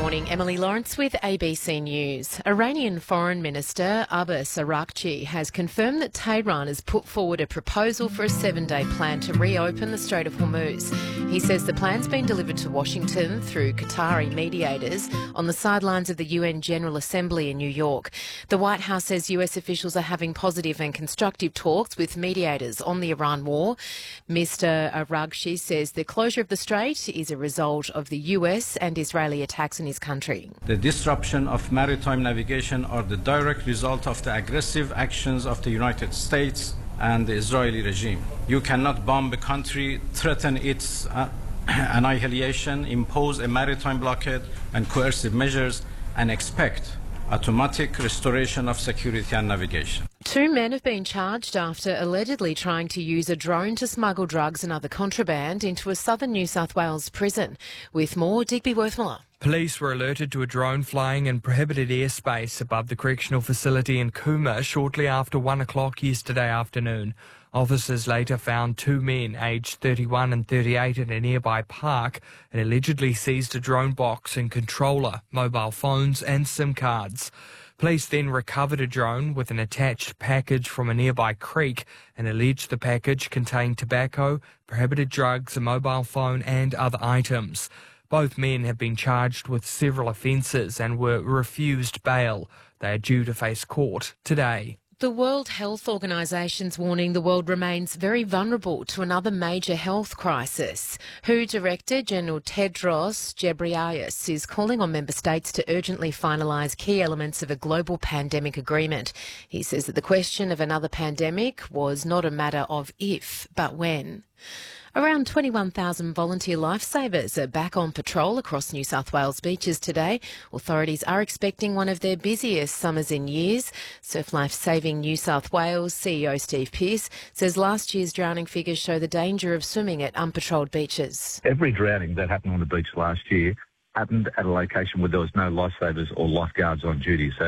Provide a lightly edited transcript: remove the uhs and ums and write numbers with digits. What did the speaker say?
morning, Emily Lawrence with ABC News. Iranian Foreign Minister Abbas Araghchi has confirmed that Tehran has put forward a proposal for a 7-day plan to reopen the Strait of Hormuz. He says the plan's been delivered to Washington through Qatari mediators on the sidelines of the UN General Assembly in New York. The White House says US officials are having positive and constructive talks with mediators on the Iran war. Mr Araghchi says the closure of the strait is a result of the US and Israeli attacks in his country. The disruption of maritime navigation are the direct result of the aggressive actions of the United States and the Israeli regime. You cannot bomb a country, threaten its annihilation, impose a maritime blockade and coercive measures, and expect automatic restoration of security and navigation. 2 men have been charged after allegedly trying to use a drone to smuggle drugs and other contraband into a southern New South Wales prison. With more, Digby Worthmiller. Police were alerted to a drone flying in prohibited airspace above the correctional facility in Cooma shortly after 1 o'clock yesterday afternoon. Officers later found 2 men aged 31 and 38 in a nearby park and allegedly seized a drone box and controller, mobile phones and SIM cards. Police then recovered a drone with an attached package from a nearby creek and alleged the package contained tobacco, prohibited drugs, a mobile phone and other items. Both men have been charged with several offences and were refused bail. They are due to face court today. The World Health Organisation's warning the world remains very vulnerable to another major health crisis. WHO Director General Tedros Ghebreyesus is calling on member states to urgently finalise key elements of a global pandemic agreement. He says that the question of another pandemic was not a matter of if, but when. Around 21,000 volunteer lifesavers are back on patrol across New South Wales beaches today. Authorities are expecting one of their busiest summers in years. Surf Life Saving New South Wales CEO Steve Pearce says last year's drowning figures show the danger of swimming at unpatrolled beaches. Every drowning that happened on the beach last year happened at a location where there was no lifesavers or lifeguards on duty. So